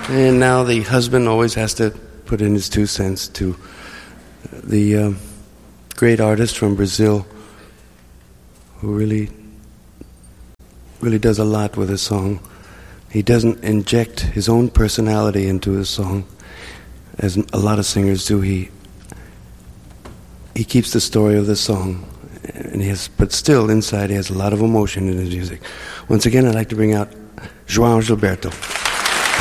And now the husband always has to put in his 2 cents to the great artist from Brazil who really does a lot with his song. He doesn't inject his own personality into his song, as a lot of singers do. He keeps the story of the song, but still inside he has a lot of emotion in his music. Once again, I'd like to bring out João Gilberto.